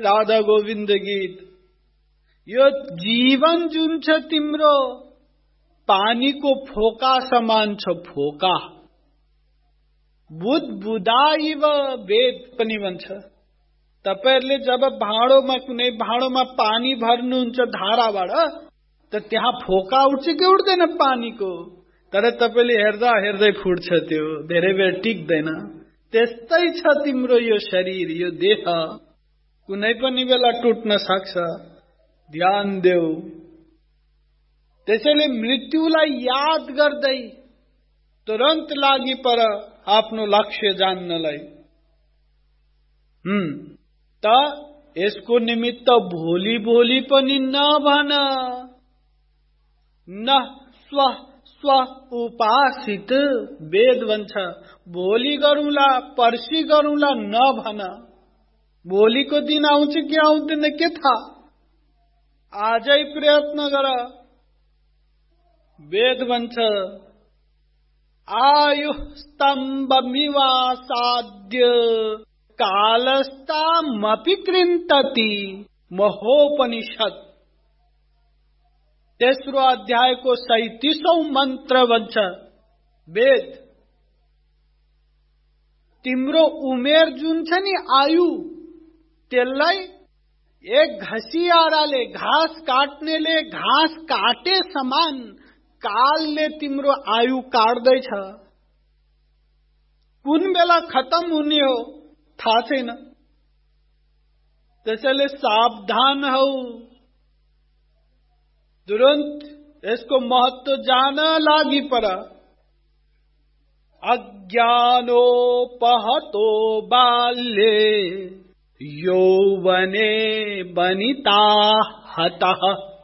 राधा गोविंद गीत। यो जीवन जुन छ तिम्रो पानीको फोका समान छ, फोका। बुध बुधाइव वेद पनि भन्छ। तपाईहरुले जब भाँडोमा कुनै भाँडोमा पानी भर्नुहुन्छ धाराबाट, त त्यहाँ फोका उठ्छ कि उठ्दैन पानीको? तर तपाईले हेर्दा हेर्दै फुट्छ, त्यो धेरै बेर टिक्दैन। त्यस्तै छ तिम्रो यो शरीर, यो देह कुनै पनि बेला टुट्न सक्छ। ध्यान देऊ। त्यसैले मृत्युलाई याद गर्दै तुरन्त लागि पर आफ्नो लक्ष्य जान्नलाई। त यसको निमित्त भोलि भोलि पनि नभन, न स्व स्व उपासित। वेद भन्छ भोलि गरौँला पर्सि गरौँला नभन। भोलिको दिन आउँछ कि आउँदैन के थाहा? आजै प्रयत्न गर। वेद भन्छ आयु स्तम्भमिवासाद्य कालस्तामपि कृन्तति। महोपनिषद तेस्रो अध्यायको 37औं मन्त्र भन्छ वेद, तिम्रो उमेर जुन छ नि आयु, त्यसलाई एक घसियाराले, घाँस काट्नेले घाँस काटे समान कालले तिम्रो आयु काट्दैछ। कुन बेला खत्म हुने हो थाहा छैन। त्यसैले सावधान हौ। तुरंत यसको महत्व जान लागि पर। अज्ञानोपहतो बाल्ये यौवने वनिता हतः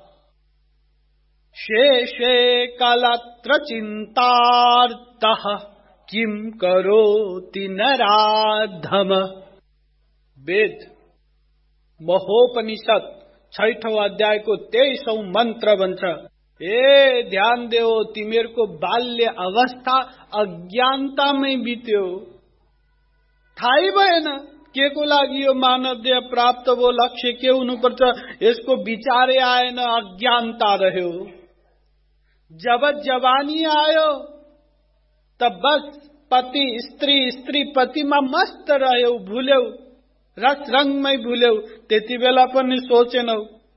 शेषे कलत्र चिन्तार्तः किम करोति नराधम। वेद महोपनिषद 6ठौं अध्यायको 23औं मन्त्र भन्छ, ए ध्यान देऊ, तिमीहरूको बाल्य अवस्था अज्ञानतामै बित्यो। थाहै भएन के को लागि यो मानव देह प्राप्त भयो, लक्ष्य के हुनुपर्छ, यसको विचारै आएन, अज्ञानता रह्यो। जब जवानी आयो तब बस पति स्त्री, स्त्री पतिमा मस्त रह्यौ, भुल्यौ, रस रंगमै भुल्यौ, त्यति बेला पनि सोचेनौ।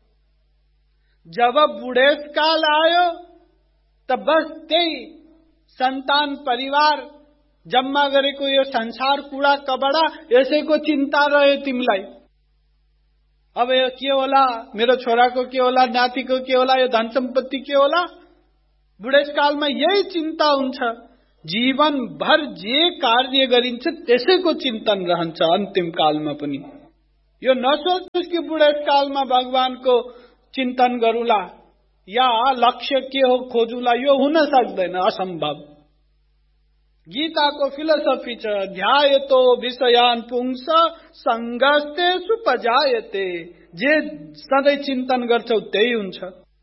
जब बुढेसकाल आयो तब बस त्यही सन्तान परिवार जम्मा गरेको यो संसार कूड़ा कबडा यसैको चिन्ता रह्यो तिमीलाई। अब यो के होला, मेरो छोराको के होला, नातिको के होला, यो धन सम्पत्ति के होला, बुढेसकालमा यही चिन्ता हुन्छ। जीवन भर जे कार्य गरिन्छ त्यसैको चिन्तन रहन्छ अन्तिम कालमा पनि। यो नसोच्नुस् कि बुढेसकालमा भगवानको चिन्तन गरौँला या लक्ष्य के हो खोजौँला, यो हुन सक्दैन, असम्भव। गीताको फिलोसफी छ, ध्यायतो विषयान् पुंस संगस्तेषु पजायते। जे सधैँ चिन्तन गर्छौ त्यही हुन्छ।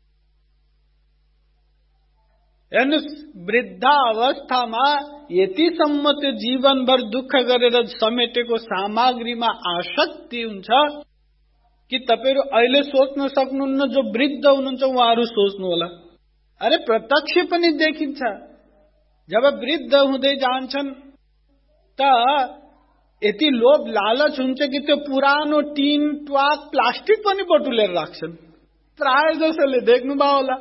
हेर्नुस्, वृद्धा अवस्थामा यतिसम्म त्यो जीवनभर दुःख गरेर समेटेको सामग्रीमा आसक्ति हुन्छ कि तपाईहरु अहिले सोच्न सक्नुहुन्न, जो वृद्ध हुनुहुन्छ उहाँहरू सोच्नु होला। अरे प्रत्यक्ष पनि देखिन्छ, जब वृद्ध हुँदै जान्छन् त यति लोभ लालच हुन्छ कि त्यो पुरानो टिन ट्वाक प्लास्टिक पनि बटुलेर राख्छन्। प्राय जसोले देख्नुभयो होला।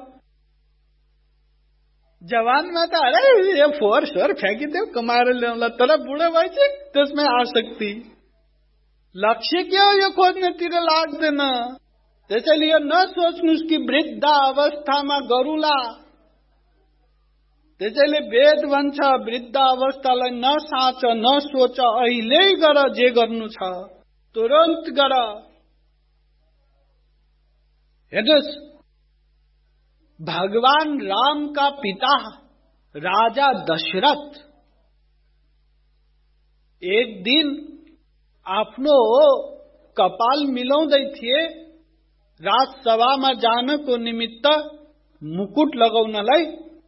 जवानमा त अरे यो फोहोर सोहोर फ्याँकिदेऊ, कमाएर ल्याउँला, तर बुढो भएपछि त्यसमै आसक्ति। लक्ष्य के हो यो खोज्नेतिर लाग्दैन। त्यसैले यो नसोच्नुस् कि वृद्ध अवस्थामा गरौँला। त्यसैले वेद भन्छ वृद्ध अवस्थालाई नसाच, नसोच, अहिले गर, जे गर्नु छ तुरन्त गर। हेर्नुस्, भगवान राम का पिता राजा दशरथ एक दिन आफ्नो कपाल मिलाउँदै थिए राजसभामा जानको निमित्त मुकुट लगाउनलाई।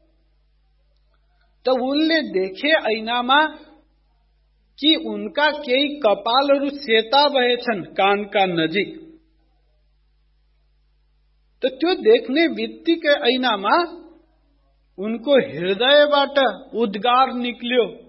त उनले देखे ऐनामा कि उनका केही कपालहरू सेता भएछन् कानका नजिक। तो त्यो देख्ने बित्तिकै ऐनामा उनको हृदयबाट उद्गार निक्ल्यो,